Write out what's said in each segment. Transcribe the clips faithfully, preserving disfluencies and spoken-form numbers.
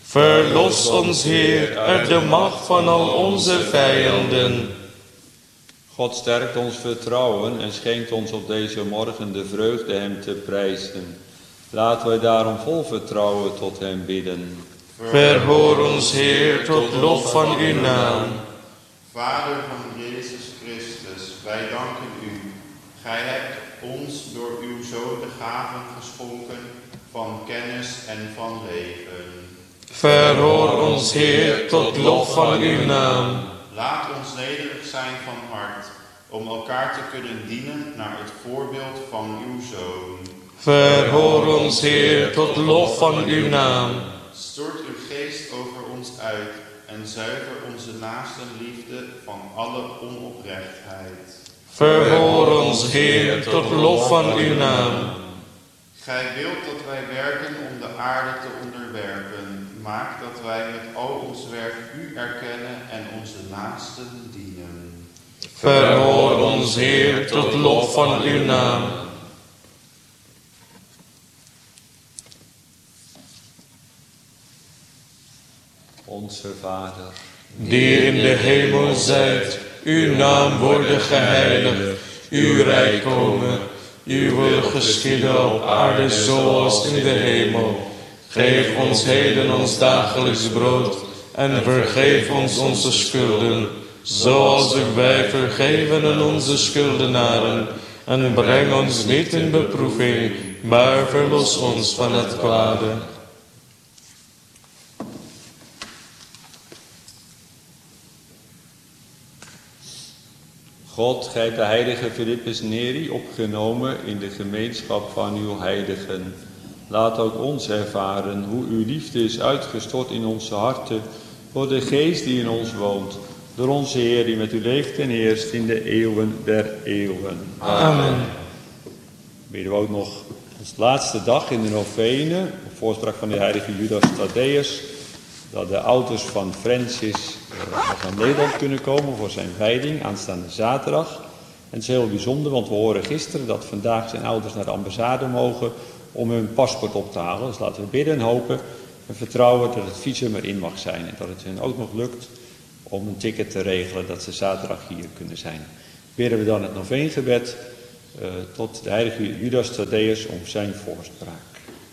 Verlos ons, Heer, uit de macht van al onze vijanden. God sterkt ons vertrouwen en schenkt ons op deze morgen de vreugde hem te prijzen. Laten wij daarom vol vertrouwen tot hem bidden. Verhoor ons, Heer, tot lof van uw naam. Vader van Jezus Christus, wij danken u. Gij hebt ons door uw Zoon de gaven geschonken van kennis en van leven. Verhoor ons, Heer, tot lof van uw naam. Laat ons nederig zijn van hart, om elkaar te kunnen dienen naar het voorbeeld van uw Zoon. Verhoor ons, Heer, tot lof van uw naam. Stort uw geest over ons uit en zuiver onze naastenliefde van alle onoprechtheid. Verhoor ons, Heer, tot lof van uw naam. Gij wilt dat wij werken om de aarde te onderwerpen. Maak dat wij met al ons werk u erkennen en onze naasten dienen. Verhoor ons, Heer, tot lof van uw naam. Onze Vader, die in de hemel zijt, uw naam worden geheiligd, uw rijk komen, uw wil geschieden op aarde zoals in de hemel. Geef ons heden ons dagelijks brood en vergeef ons onze schulden, zoals ook wij vergeven aan onze schuldenaren. En breng ons niet in beproeving, maar verlos ons van het kwade. God, gij hebt de heilige Philippus Neri opgenomen in de gemeenschap van uw heiligen. Laat ook ons ervaren hoe uw liefde is uitgestort in onze harten voor de geest die in ons woont. Door onze Heer die met u leeft en heerst in de eeuwen der eeuwen. Amen. Bidden we ook nog als laatste dag in de novene, op voorspraak van de heilige Judas Thaddäus, dat de ouders van Francis nog naar Nederland kunnen komen voor zijn wijding aanstaande zaterdag. En het is heel bijzonder, want we horen gisteren dat vandaag zijn ouders naar de ambassade mogen om hun paspoort op te halen. Dus laten we bidden en hopen en vertrouwen dat het visum erin mag zijn. En dat het hen ook nog lukt om een ticket te regelen dat ze zaterdag hier kunnen zijn. Bidden we dan het noveengebed uh, tot de heilige Judas Thaddäus om zijn voorspraak.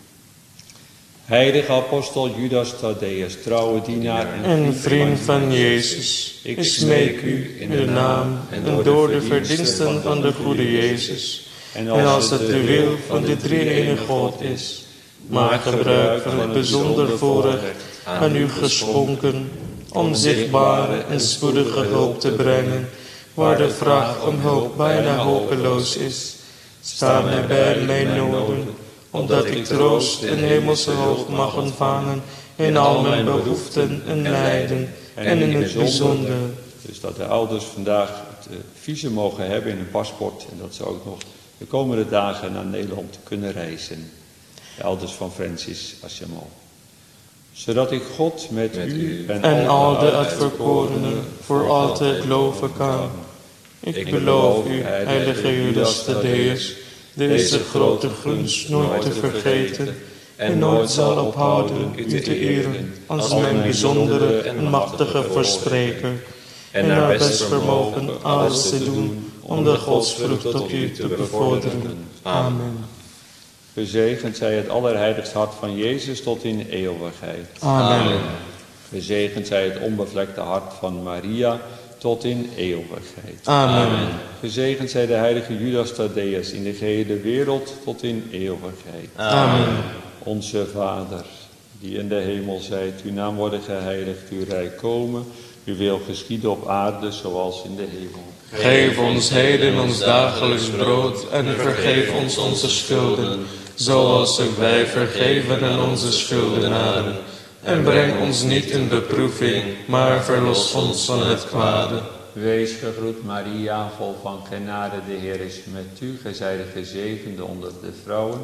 Heilige apostel Judas Thaddäus, trouwe dienaar en, en vriend van Jezus, ik smeek u in de naam en door de verdiensten van de goede Jezus, en als het de wil van de drie-enige God is, maak gebruik van het bijzonder voorrecht aan u geschonken, om zichtbare en spoedige hulp te brengen, waar de vraag om hulp bijna hopeloos is. Sta mij bij mijn noden, opdat ik troost en hemelse hulp mag ontvangen in al mijn behoeften en lijden, en in het bijzonder. Dus dat de ouders vandaag het uh, visum mogen hebben in hun paspoort en dat ze ook nog de komende dagen naar Nederland kunnen reizen. De ouders van Francis Assemo. Zodat ik God met, met u en, en al de uitverkorenen voor altijd loven kan. Ik, ik beloof u, heilige Judas Thaddäus, deze grote gunst nooit te vergeten en nooit zal ophouden u te eren als mijn bijzondere en machtige verspreker en naar best vermogen alles te doen om de godsvrucht tot u te bevorderen. Amen. Gezegend zij het allerheiligste hart van Jezus tot in eeuwigheid. Amen. Gezegend zij het onbevlekte hart van Maria tot in eeuwigheid. Amen. Gezegend zij de heilige Judas Thaddäus in de gehele wereld tot in eeuwigheid. Amen. Onze Vader, die in de hemel zijt, uw naam worden geheiligd, uw rijk komen, uw wil geschieden op aarde zoals in de hemel. Geef ons heden ons dagelijks brood en vergeef ons onze schulden, zoals ook wij vergeven aan onze schuldenaren. En breng ons niet in beproeving, maar verlos ons van het kwade. Wees gegroet Maria, vol van genade, de Heer is met u. Gij zijt gezegende onder de vrouwen.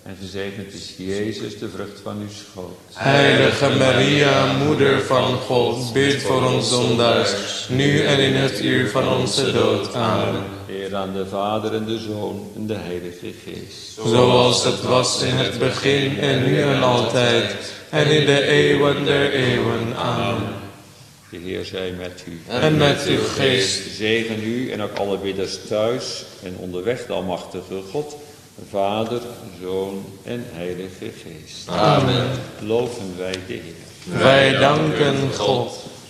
En gezegend is Jezus, de vrucht van uw schoot. Heilige Maria, Moeder van God, bid voor ons zondaars, nu en in het uur van onze dood. Amen. Eer aan de Vader en de Zoon en de Heilige Geest. Zoals het was in het begin en nu en altijd, en in de eeuwen der eeuwen. Amen. De Heer zij met u. En met uw geest. Zegen u en ook alle bidders thuis en onderweg de almachtige God, Vader, Zoon en Heilige Geest. Amen. Loven wij de Heer. Wij danken God.